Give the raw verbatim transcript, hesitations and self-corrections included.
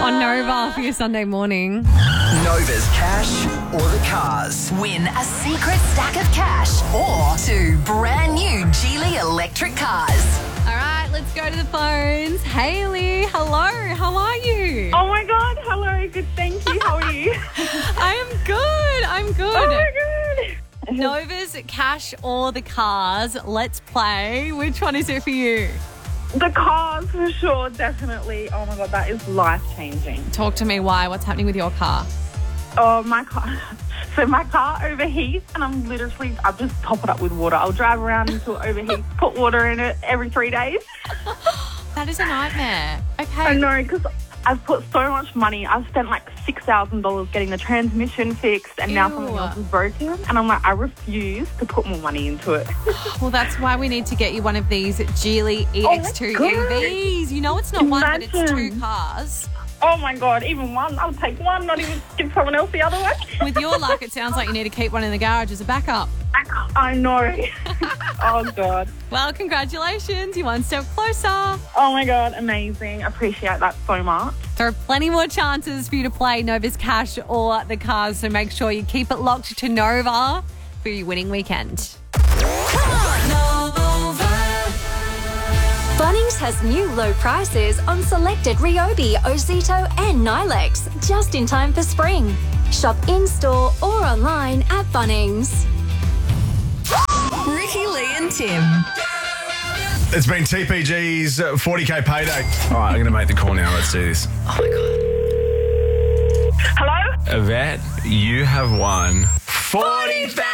on Nova for your Sunday morning. Nova's cash or the cars. Win a secret stack of cash or two brand new Geely electric cars. All right, let's go to the phones. Hayley, hello. How are you? Oh my God, hello, good, thank you. How are you? I am good. I'm good. Oh my God. Nova's cash or the cars. Let's play. Which one is it for you? The cars for sure, definitely. Oh my God, that is life changing. Talk to me. Why? What's happening with your car? Oh, my car. So my car overheats and I'm literally, I just top it up with water. I'll drive around until it overheats, put water in it every three days. That is a nightmare. Okay. I know, because I've put so much money. I've spent like six thousand dollars getting the transmission fixed and now Ew. something else is broken. And I'm like, I refuse to put more money into it. Well, that's why we need to get you one of these Geely E X two Oh my E God. Vs. You know it's not one, but it's two Imagine. cars. Oh my God, even one. I'll take one, not even give someone else the other one. With your luck, it sounds like you need to keep one in the garage as a backup. I know. Oh God. Well, congratulations. You're one step closer. Oh my God, amazing. Appreciate that so much. There are plenty more chances for you to play Nova's cash or the cars, so make sure you keep it locked to Nova for your winning weekend. Bunnings has new low prices on selected Ryobi, Ozito and Nilex, just in time for spring. Shop in-store or online at Bunnings. Ricky, Lee and Tim. It's been T P G's forty K payday. All right, I'm going to make the call now. Let's do this. Oh my God. Hello? Yvette, you have won forty thousand